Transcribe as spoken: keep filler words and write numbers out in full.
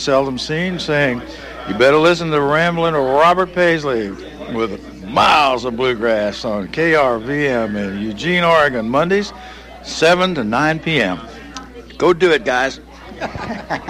Seldom Seen, saying, you better listen to Ramblin' Robert Paisley with Miles of Bluegrass on K R V M in Eugene, Oregon, Mondays, seven to nine p.m. Go do it, guys.